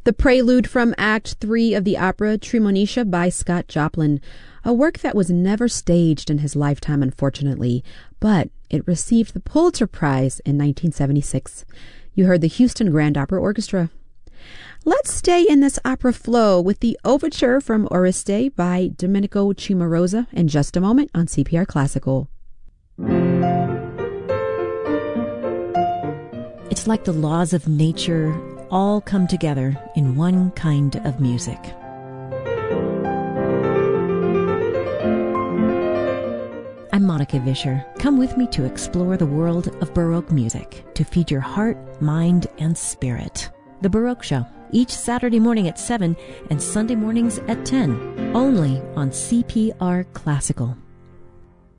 The prelude from Act 3 of the opera Tremonisha by Scott Joplin, a work that was never staged in his lifetime, unfortunately, but it received the Pulitzer Prize in 1976. You heard the Houston Grand Opera Orchestra. Let's stay in this opera flow with the Overture from Oreste by Domenico Cimarosa in just a moment on CPR Classical. It's like the laws of nature all come together in one kind of music. I'm Monica Vischer. Come with me to explore the world of Baroque music, to feed your heart, mind, and spirit. The Baroque Show, each Saturday morning at 7 and Sunday mornings at 10, only on CPR Classical.